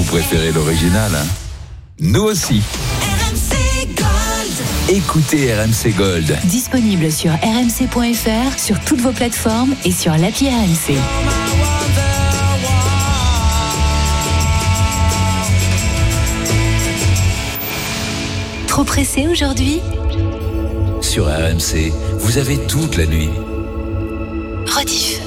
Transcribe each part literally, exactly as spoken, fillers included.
préférez l'original, hein? Nous aussi. R M C Gold. Écoutez R M C Gold. Disponible sur r m c point f r, sur toutes vos plateformes et sur l'appli R M C. Trop pressé aujourd'hui? Sur R M C, vous avez toute la nuit. Rediff.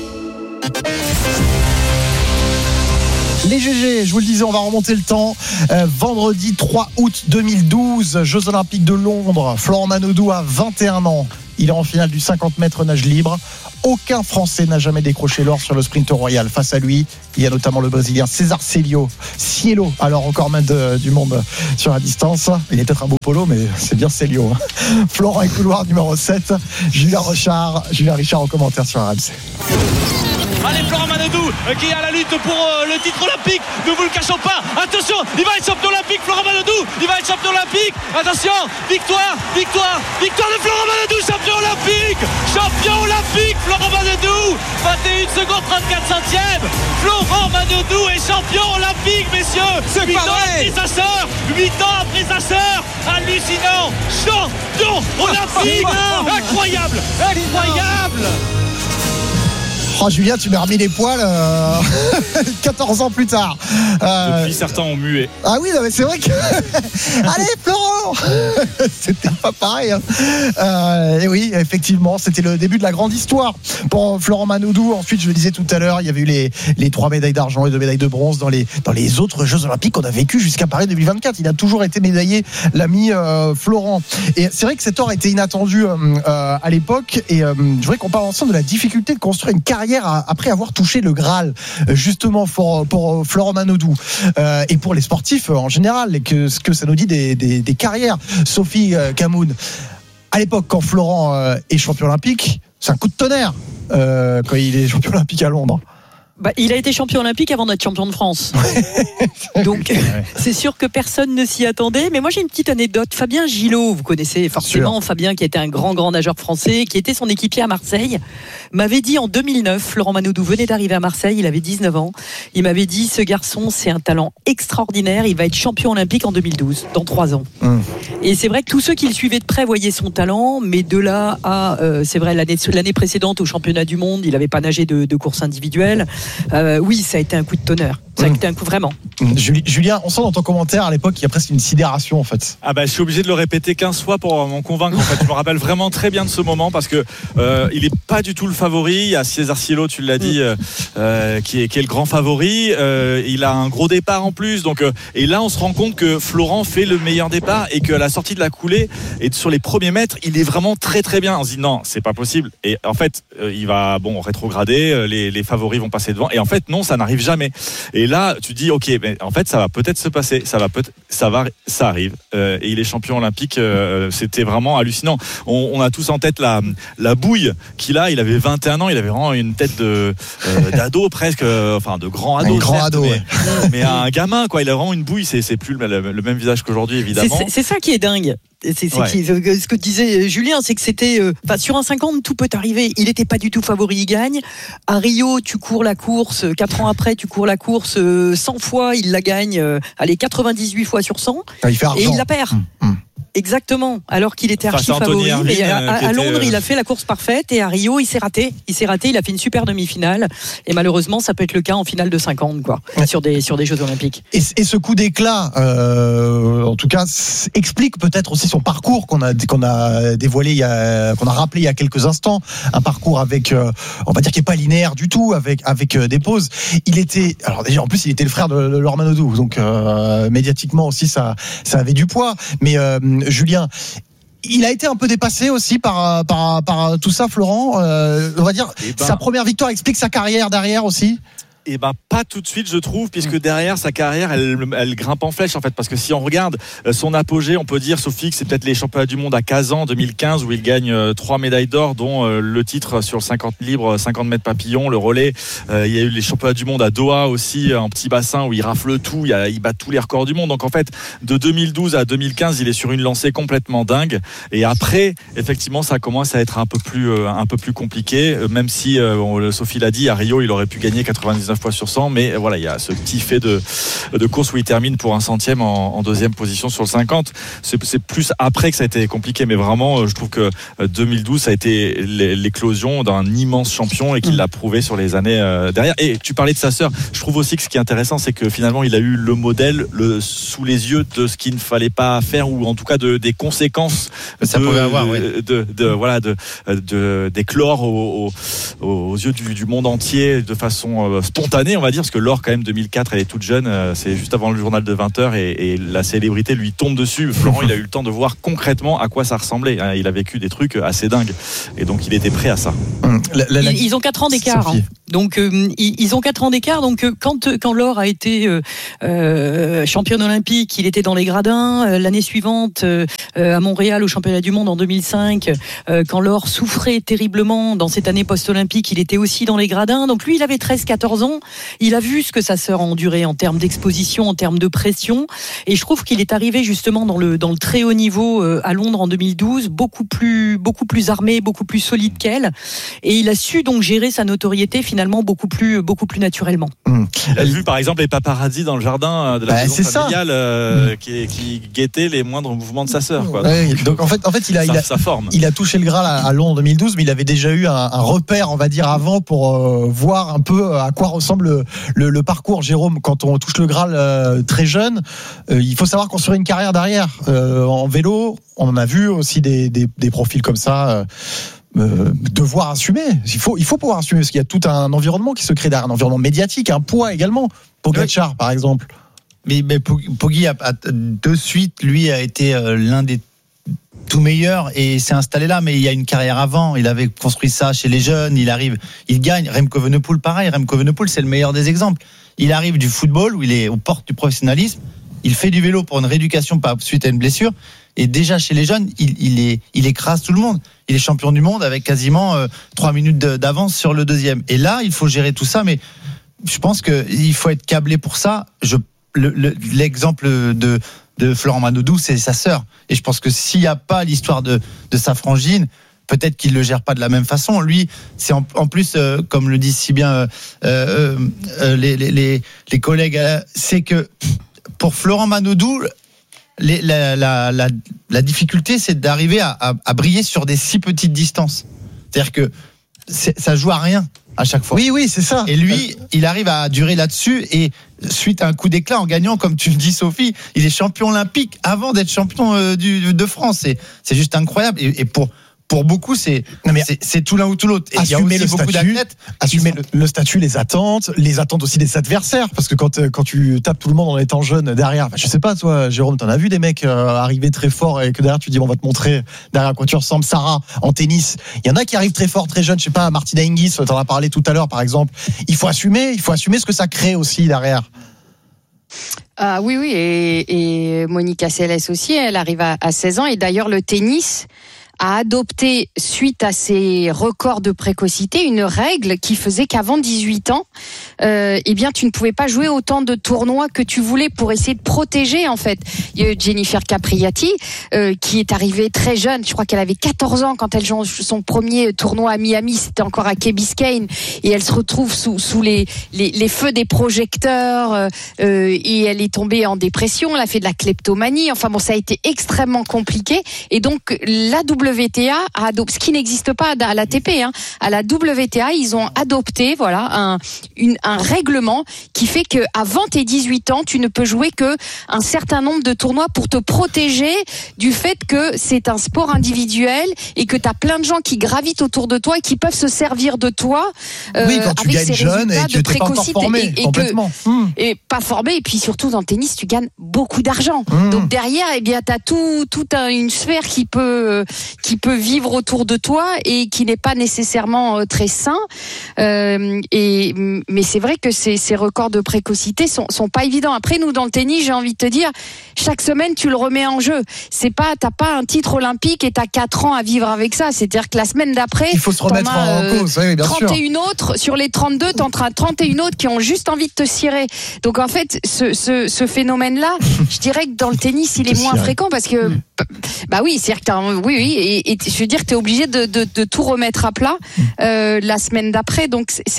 Les G G, je vous le disais, on va remonter le temps. Euh, vendredi trois août deux mille douze, Jeux Olympiques de Londres. Florent Manodou a vingt et un ans. Il est en finale du cinquante mètres nage libre. Aucun Français n'a jamais décroché l'or sur le sprint royal. Face à lui, il y a notamment le Brésilien César Cielo. Cielo, alors encore maître de, du monde sur la distance. Il est peut-être un beau polo, mais c'est bien Cielo. Florent et couloir numéro sept. Julien Richard, Julien Richard en commentaire sur R M C. Allez, Florent Manodou qui est à la lutte pour euh, le titre olympique. Ne vous le cachons pas. Attention, il va être champion olympique. Florent Manodou, il va être champion olympique. Attention, victoire, victoire, victoire de Florent Manodou, champion olympique. Champion olympique, Florent Manodou. vingt et une secondes trente-quatre centièmes. Florent Manodou est champion olympique, messieurs. C'est huit ans après sa sœur. huit ans après sa sœur. Hallucinant. Champion olympique. Incroyable, incroyable. Oh Julien, tu m'as remis les poils euh, quatorze ans plus tard. Euh... Depuis certains ont mué. Ah oui, non, mais c'est vrai que. Allez, Florent. C'était pas pareil. Hein. Euh, et oui, effectivement, c'était le début de la grande histoire pour Florent Manodou. Ensuite, je le disais tout à l'heure, il y avait eu les, les trois médailles d'argent et deux médailles de bronze dans les, dans les autres Jeux Olympiques qu'on a vécu jusqu'à Paris deux mille vingt-quatre. Il a toujours été médaillé, l'ami euh, Florent. Et c'est vrai que cet or était inattendu euh, euh, à l'époque. Et euh, je voudrais qu'on parle ensemble de la difficulté de construire une carrière après avoir touché le Graal, justement pour, pour Florent Manodou euh, et pour les sportifs en général, et que ce que ça nous dit des, des, des carrières. Sophie euh, Camoun, à l'époque quand Florent euh, est champion olympique, c'est un coup de tonnerre euh, quand il est champion olympique à Londres. Bah, il a été champion olympique avant d'être champion de France. Donc, c'est sûr que personne ne s'y attendait. Mais moi, j'ai une petite anecdote. Fabien Gillot, vous connaissez forcément Sûr. Fabien, qui était un grand, grand nageur français, qui était son équipier à Marseille, m'avait dit en deux mille neuf, Florent Manodou venait d'arriver à Marseille, il avait dix-neuf ans. Il m'avait dit, ce garçon, c'est un talent extraordinaire. Il va être champion olympique en deux mille douze, dans trois ans. Hum. Et c'est vrai que tous ceux qui le suivaient de près voyaient son talent. Mais de là à, euh, c'est vrai, l'année, l'année précédente, au championnat du monde, il n'avait pas nagé de, de course individuelle. Euh, oui, ça a été un coup de tonnerre. Ça a été un coup vraiment. Julien, on sent dans ton commentaire à l'époque qu'il y a presque une sidération en fait. Ah bah je suis obligé de le répéter quinze fois pour m'en convaincre. En fait, je me rappelle vraiment très bien de ce moment parce que euh, il est pas du tout le favori. Il y a César Cielo, tu l'as dit, euh, euh, qui, est, qui est le grand favori. Euh, il a un gros départ en plus. Donc euh, et là, on se rend compte que Florent fait le meilleur départ et qu'à la sortie de la coulée et sur les premiers mètres, il est vraiment très très bien. On se dit non, c'est pas possible. Et en fait, euh, il va bon rétrograder. Les, les favoris vont passer devant. Et en fait, non, ça n'arrive jamais. Et là, tu dis ok, mais en fait, ça va peut-être se passer. Ça va peut-être, ça va, ça arrive. Euh, et il est champion olympique. Euh, c'était vraiment hallucinant. On, on a tous en tête la la bouille qu'il a. Il avait vingt et un ans. Il avait vraiment une tête de euh, d'ado presque, euh, enfin de grand ado. Un grand certes, ado. Mais, Ouais. mais un gamin quoi. Il a vraiment une bouille. C'est c'est plus le, le, le même visage qu'aujourd'hui évidemment. C'est, c'est, c'est ça qui est dingue. C'est, c'est Ouais. qui, ce que disait Julien, c'est que c'était, euh, enfin, sur un cinquante, tout peut arriver. Il n'était pas du tout favori, il gagne. À Rio, tu cours la course, quatre ans après, tu cours la course euh, cent fois, il la gagne, euh, allez, quatre-vingt-dix-huit fois sur cent. Ah, il fait argent. Et il la perd. Mmh, mmh. Exactement, alors qu'il était archi favori. Irvine, Et à, à, à Londres, était, euh... il a fait la course parfaite et à Rio, il s'est raté. Il s'est raté, il a fait une super demi-finale. Et malheureusement, ça peut être le cas en finale de cinquante, quoi, ouais. sur des sur des Jeux Olympiques. Et, et ce coup d'éclat, euh, en tout cas, explique peut-être aussi son parcours qu'on a qu'on a dévoilé, il y a, qu'on a rappelé il y a quelques instants, un parcours avec, euh, on va dire, qui est pas linéaire du tout, avec avec euh, des pauses. Il était, alors déjà en plus, il était le frère de, de Florent Manodou, donc euh, médiatiquement aussi, ça ça avait du poids. Mais euh, Julien, il a été un peu dépassé aussi par par par tout ça, Florent. Euh, on va dire, ben, sa première victoire explique sa carrière derrière aussi. Eh ben pas tout de suite je trouve, puisque derrière sa carrière elle, elle grimpe en flèche en fait, parce que si on regarde son apogée, on peut dire, Sophie, que c'est peut-être les championnats du monde à Kazan deux mille quinze où il gagne trois médailles d'or, dont le titre sur le cinquante libre, cinquante mètres papillon, le relais. Il y a eu les championnats du monde à Doha aussi en petit bassin où il rafle tout, il, a, il bat tous les records du monde. Donc en fait de deux mille douze à deux mille quinze il est sur une lancée complètement dingue, et après effectivement ça commence à être un peu plus un peu plus compliqué, même si Sophie l'a dit, à Rio il aurait pu gagner quatre-vingt-dix-neuf fois sur cent, mais voilà, il y a ce petit fait de, de course où il termine pour un centième en, en deuxième position sur le cinquante. C'est, c'est plus après que ça a été compliqué, mais vraiment, je trouve que deux mille douze, ça a été l'éclosion d'un immense champion et qu'il l'a prouvé sur les années derrière. Et tu parlais de sa sœur. Je trouve aussi que ce qui est intéressant, c'est que finalement, il a eu le modèle le, sous les yeux de ce qu'il ne fallait pas faire, ou en tout cas de, des conséquences ça de, pouvait avoir, oui. de, de, de, voilà, de, de, d'éclore aux, aux, aux yeux du, du monde entier de façon spontanée, on va dire, parce que Laure, quand même, deux mille quatre, elle est toute jeune, c'est juste avant le journal de vingt heures, et, et la célébrité lui tombe dessus. Florent, il a eu le temps de voir concrètement à quoi ça ressemblait. Il a vécu des trucs assez dingues, et donc il était prêt à ça. La, la, la... Ils ont quatre ans d'écart, hein. Donc euh, ils ont quatre ans d'écart. Donc euh, quand quand Laure a été euh, euh, championne olympique, il était dans les gradins. Euh, l'année suivante, euh, à Montréal, au championnat du monde en deux mille cinq, euh, quand Laure souffrait terriblement dans cette année post-olympique, il était aussi dans les gradins. Donc lui, il avait treize quatorze ans. Il a vu ce que sa sœur a enduré en termes d'exposition, en termes de pression. Et je trouve qu'il est arrivé justement dans le dans le très haut niveau euh, à Londres en deux mille douze, beaucoup plus beaucoup plus armé, beaucoup plus solide qu'elle. Et il a su donc gérer sa notoriété finalement beaucoup plus beaucoup plus naturellement. Mmh. Il a vu par exemple les paparazzi dans le jardin de la bah, maison familiale euh, mmh. qui, qui guettaient les moindres mouvements de sa sœur. Quoi. Ouais, donc, donc en fait, en fait, il a, ça, il a, ça forme. Il a touché le Graal à, à Londres en deux mille douze, mais il avait déjà eu un, un repère, on va dire, avant pour euh, voir un peu à quoi ressemble le, le, le parcours. Jérôme, quand on touche le Graal euh, très jeune, euh, il faut savoir construire une carrière derrière. Euh, en vélo, on en a vu aussi des, des, des profils comme ça. Euh, Euh, devoir assumer, il faut, il faut pouvoir assumer parce qu'il y a tout un environnement qui se crée derrière, un environnement médiatique, un poids également. Pogacar, oui. Par exemple. Mais, mais Poggi a, a, de suite, lui a été euh, l'un des tout meilleurs et s'est installé là, mais il y a une carrière avant, il avait construit ça chez les jeunes, il arrive, il gagne. Remco Evenepoel, pareil, Remco Evenepoel, c'est le meilleur des exemples. Il arrive du football où il est aux portes du professionnalisme, il fait du vélo pour une rééducation par suite à une blessure. Et déjà chez les jeunes, il, il, est, il écrase tout le monde. Il est champion du monde avec quasiment euh, trois minutes de, d'avance sur le deuxième. Et là, il faut gérer tout ça. Mais je pense qu'il faut être câblé pour ça. Je, le, le, l'exemple de, de Florent Manodou, c'est sa sœur. Et je pense que s'il n'y a pas l'histoire de, de sa frangine, peut-être qu'il ne le gère pas de la même façon. Lui, c'est en, en plus, euh, comme le disent si bien euh, euh, euh, les, les, les, les collègues, euh, c'est que pour Florent Manodou, Les, la, la, la, la difficulté, c'est d'arriver à, à, à briller sur des si petites distances. C'est-à-dire que c'est, ça joue à rien à chaque fois. Oui, oui, c'est ça. Et lui, il arrive à durer là-dessus et suite à un coup d'éclat en gagnant, comme tu le dis, Sophie, il est champion olympique avant d'être champion euh, du, de France. C'est, c'est juste incroyable. Et, et pour Pour beaucoup, c'est, non mais c'est, c'est tout l'un ou tout l'autre. Et il y a aussi beaucoup d'athlètes. Assumer sont... le, le statut, les attentes, les attentes aussi des adversaires. Parce que quand, quand tu tapes tout le monde en étant jeune derrière, bah, je sais pas, toi, Jérôme, t'en as vu des mecs euh, arriver très fort et que derrière tu dis, bon, on va te montrer derrière à quoi tu ressembles. Sarah, en tennis. Il y en a qui arrivent très fort, très jeunes. Je sais pas, Martina Hingis, t'en as parlé tout à l'heure, par exemple. Il faut assumer, il faut assumer ce que ça crée aussi derrière. Ah oui, oui. Et, et Monica Seles aussi, elle arrive à, à seize ans. Et d'ailleurs, le tennis a adopté, suite à ses records de précocité, une règle qui faisait qu'avant dix-huit ans, euh, eh bien, tu ne pouvais pas jouer autant de tournois que tu voulais pour essayer de protéger, en fait. Il y a eu Jennifer Capriati, euh, qui est arrivée très jeune. Je crois qu'elle avait quatorze ans quand elle joue son premier tournoi à Miami. C'était encore à Key Biscayne. Et elle se retrouve sous, sous les, les, les feux des projecteurs, euh, et elle est tombée en dépression. Elle a fait de la kleptomanie. Enfin bon, ça a été extrêmement compliqué. Et donc, la W T A a adopté, ce qui n'existe pas à l'A T P, hein. À la W T A, ils ont adopté, voilà, un, une, un règlement qui fait que avant tes dix-huit ans, tu ne peux jouer que un certain nombre de tournois pour te protéger du fait que c'est un sport individuel et que tu as plein de gens qui gravitent autour de toi et qui peuvent se servir de toi. Euh, oui, quand tu avec gagnes jeune et que tu n'es pas encore formé, et, et complètement. Que, mmh. Et pas formé, et puis surtout dans le tennis, tu gagnes beaucoup d'argent. Mmh. Donc derrière, eh bien, tu as tout, toute un, une sphère qui peut, qui peut vivre autour de toi et qui n'est pas nécessairement très sain. Euh, et, mais c'est vrai que ces, ces records de précocité sont, sont pas évidents. Après, nous, dans le tennis, j'ai envie de te dire, chaque semaine, tu le remets en jeu. C'est pas, t'as pas un titre olympique et t'as quatre ans à vivre avec ça. C'est-à-dire que la semaine d'après, il faut se remettre en euh, cause. Oui, bien trente et un sûr. autres, sur les trente-deux, t'en as trente et un autres qui ont juste envie de te cirer. Donc, en fait, ce, ce, ce phénomène-là, je dirais que dans le tennis, il est moins cirer. fréquent parce que, mmh. bah oui, c'est-à-dire que t'as, oui, oui, et, et je veux dire que t'es obligé de, de, de tout remettre à plat, euh, la semaine d'après. Donc, c'est,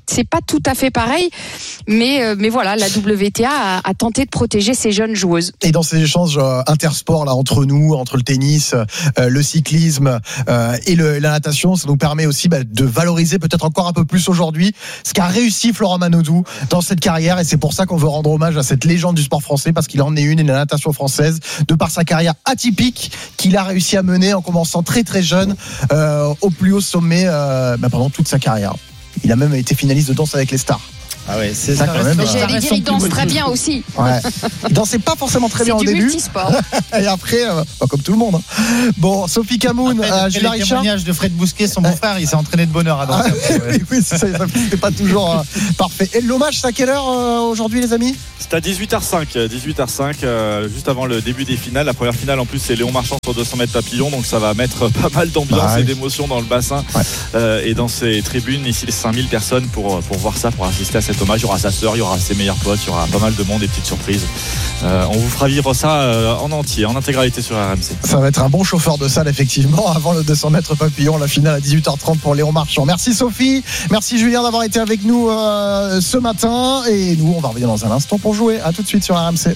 c'est pas tout à fait pareil, mais euh, mais voilà, la W T A a, a tenté de protéger ses jeunes joueuses. Et dans ces échanges euh, intersports là entre nous, entre le tennis, euh, le cyclisme euh, et le, la natation, ça nous permet aussi bah, de valoriser peut-être encore un peu plus aujourd'hui ce qu'a réussi Florent Manodou dans cette carrière, et c'est pour ça qu'on veut rendre hommage à cette légende du sport français, parce qu'il en est une, et la natation française, de par sa carrière atypique qu'il a réussi à mener en commençant très très jeune euh, au plus haut sommet euh, bah, pendant toute sa carrière. Il a même été finaliste de Danse avec les stars. Ah ouais, c'est ça ça quand même. Mais j'allais dire, il danse très bien aussi. Ouais. Il dansait pas forcément très bien au début. C'est du multisport. Et après, euh, bah, comme tout le monde. Hein. Bon, Sophie Camoun, Après, euh, après Julien les Richard. témoignages de Fred Bousquet, son beau-frère, il s'est entraîné de bonne heure à danser. Ah, oui, oui, c'est ça, c'était pas toujours euh, parfait. Et l'hommage, c'est à quelle heure euh, aujourd'hui, les amis? C'est à dix-huit heures cinq, dix-huit heures cinq, euh, juste avant le début des finales. La première finale, en plus, c'est Léon Marchand sur deux cents mètres papillon, donc ça va mettre pas mal d'ambiance ah, et oui. d'émotion dans le bassin ouais. euh, et dans ces tribunes. Ici, les cinq mille personnes pour, pour voir ça, pour assister à cet hommage. Il y aura sa sœur, il y aura ses meilleurs potes, il y aura pas mal de monde, des petites surprises. Euh, on vous fera vivre ça euh, en entier, en intégralité sur R M C. Ça va être un bon chauffeur de salle, effectivement, avant le deux cents mètres papillon, la finale à dix-huit heures trente pour Léon Marchand. Merci Sophie, merci Julien d'avoir été avec nous euh, ce matin, et nous on va revenir dans un instant pour jouer. À tout de suite sur R M C.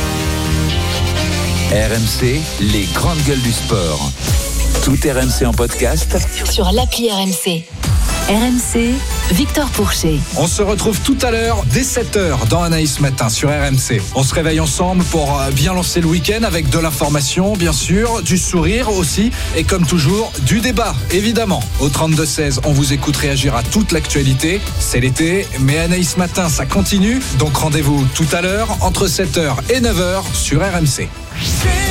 R M C, les grandes gueules du sport. Tout R M C en podcast Sur l'appli R M C. R M C, Victor Pourchet. On se retrouve tout à l'heure dès sept heures dans Anaïs Matin sur R M C. On se réveille ensemble pour bien lancer le week-end avec de l'information, bien sûr, du sourire aussi, et comme toujours, du débat, évidemment. Au trente-deux seize, on vous écoute réagir à toute l'actualité. C'est l'été, mais Anaïs Matin, ça continue. Donc rendez-vous tout à l'heure entre sept heures et neuf heures sur R M C.